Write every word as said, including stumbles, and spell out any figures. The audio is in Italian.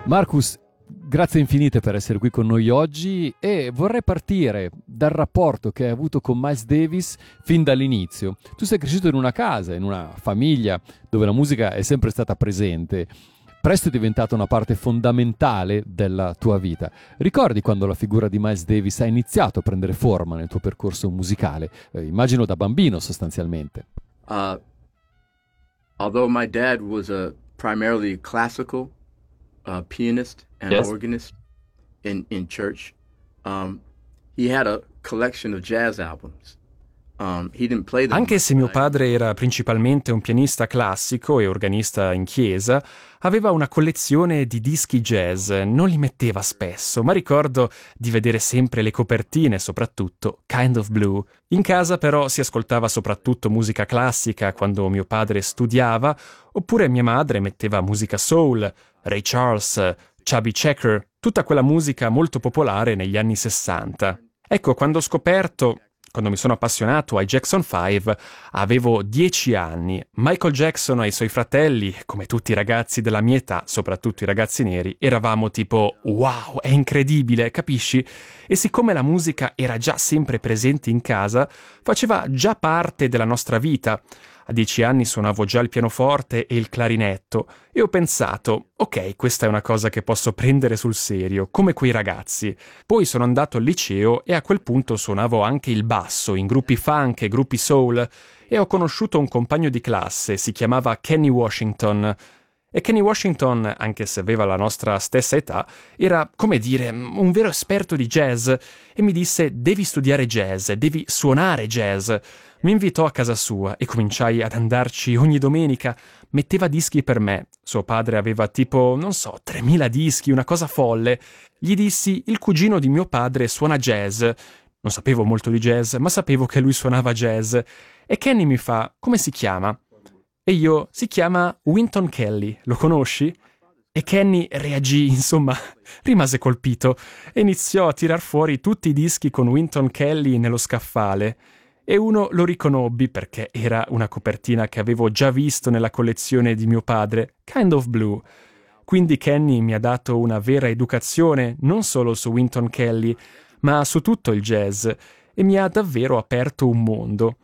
Marcus, grazie infinite per essere qui con noi oggi e vorrei partire dal rapporto che hai avuto con Miles Davis fin dall'inizio. Tu sei cresciuto in una casa, in una famiglia dove la musica è sempre stata presente. Presto è diventata una parte fondamentale della tua vita. Ricordi quando la figura di Miles Davis ha iniziato a prendere forma nel tuo percorso musicale? Eh, immagino da bambino sostanzialmente. Uh, although my dad was a primarily classical uh, pianist and Yes. organist in, in church, um, he had a collection of jazz albums. Um, he didn't play them. Anche se mio padre era principalmente un pianista classico e organista in chiesa, aveva una collezione di dischi jazz, non li metteva spesso, ma ricordo di vedere sempre le copertine, soprattutto Kind of Blue. In casa però si ascoltava soprattutto musica classica quando mio padre studiava, oppure mia madre metteva musica soul, Ray Charles, Chubby Checker, tutta quella musica molto popolare negli anni sessanta. Ecco, quando ho scoperto... Quando mi sono appassionato ai Jackson cinque, avevo dieci anni. Michael Jackson e i suoi fratelli, come tutti i ragazzi della mia età, soprattutto i ragazzi neri, eravamo tipo wow, è incredibile, capisci? E siccome la musica era già sempre presente in casa, faceva già parte della nostra vita. A dieci anni suonavo già il pianoforte e il clarinetto e ho pensato, ok, questa è una cosa che posso prendere sul serio, come quei ragazzi. Poi sono andato al liceo e a quel punto suonavo anche il basso in gruppi funk e gruppi soul e ho conosciuto un compagno di classe, si chiamava Kenny Washington. E Kenny Washington, anche se aveva la nostra stessa età, era, come dire, un vero esperto di jazz e mi disse devi studiare jazz, devi suonare jazz. Mi invitò a casa sua e cominciai ad andarci ogni domenica. Metteva dischi per me. Suo padre aveva tipo, non so, tremila dischi, una cosa folle. Gli dissi, il cugino di mio padre suona jazz. Non sapevo molto di jazz, ma sapevo che lui suonava jazz. E Kenny mi fa, come si chiama? E io, si chiama Wynton Kelly, lo conosci? E Kenny reagì, insomma, rimase colpito e iniziò a tirar fuori tutti i dischi con Wynton Kelly nello scaffale. E uno lo riconobbi perché era una copertina che avevo già visto nella collezione di mio padre, Kind of Blue. Quindi Kenny mi ha dato una vera educazione non solo su Wynton Kelly, ma su tutto il jazz, e mi ha davvero aperto un mondo.